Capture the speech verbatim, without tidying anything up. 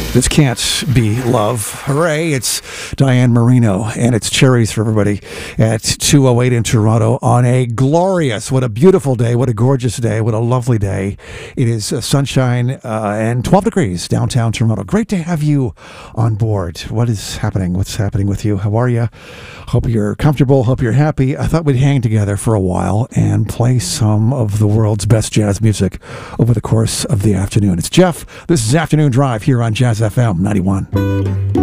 This can't be love. Hooray, it's Diane Marino, and it's Cherries for everybody at two oh eight in Toronto on a glorious, what a beautiful day, what a gorgeous day, what a lovely day. It is uh, sunshine uh, and twelve degrees downtown Toronto. Great to have you on board. What is happening? What's happening with you? How are you? Hope you're comfortable. Hope you're happy. I thought we'd hang together for a while and play some of the world's best jazz music over the course of the afternoon. It's Jeff. This is Afternoon Drive here on Jazz F M ninety-one.